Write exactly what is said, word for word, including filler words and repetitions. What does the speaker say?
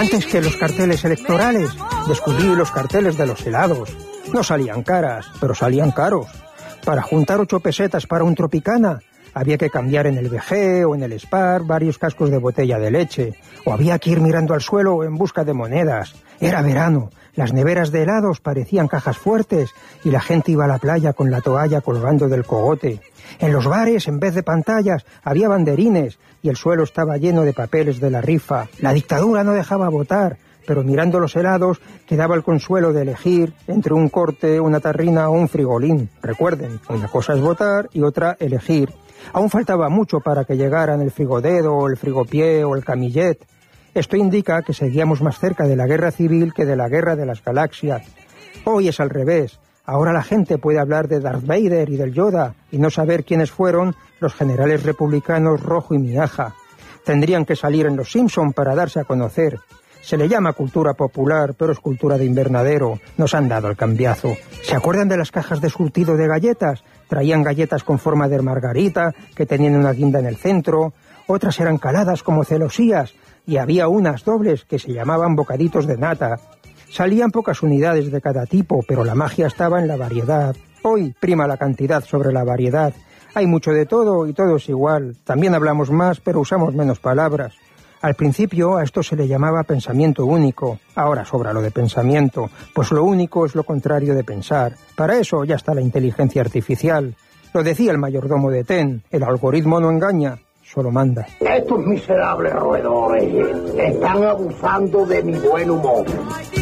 Antes que los carteles electorales, descubrí los carteles de los helados. No salían caras, pero salían caros. Para juntar ocho pesetas para un Tropicana, había que cambiar en el V G o en el Spar varios cascos de botella de leche, o había que ir mirando al suelo en busca de monedas. Era verano, las neveras de helados parecían cajas fuertes y la gente iba a la playa con la toalla colgando del cogote. En los bares, en vez de pantallas, había banderines y el suelo estaba lleno de papeles de la rifa. La dictadura no dejaba votar, pero mirando los helados quedaba el consuelo de elegir entre un corte, una tarrina o un frigolín. Recuerden, una cosa es votar y otra elegir. Aún faltaba mucho para que llegaran el frigodedo o el frigopié o el camillet. Esto indica que seguíamos más cerca de la guerra civil que de la guerra de las galaxias. Hoy es al revés. Ahora la gente puede hablar de Darth Vader y del Yoda y no saber quiénes fueron los generales republicanos Rojo y Miaja. Tendrían que salir en Los Simpson para darse a conocer. Se le llama cultura popular, pero es cultura de invernadero. Nos han dado el cambiazo. ¿Se acuerdan de las cajas de surtido de galletas? Traían galletas con forma de margarita, que tenían una guinda en el centro. Otras eran caladas como celosías, y había unas dobles que se llamaban bocaditos de nata. Salían pocas unidades de cada tipo, pero la magia estaba en la variedad. Hoy prima la cantidad sobre la variedad. Hay mucho de todo y todo es igual. También hablamos más, pero usamos menos palabras. Al principio a esto se le llamaba pensamiento único. Ahora sobra lo de pensamiento, pues lo único es lo contrario de pensar. Para eso ya está la inteligencia artificial. Lo decía el mayordomo de Ten, el algoritmo no engaña, solo manda. Estos miserables roedores están abusando de mi buen humor.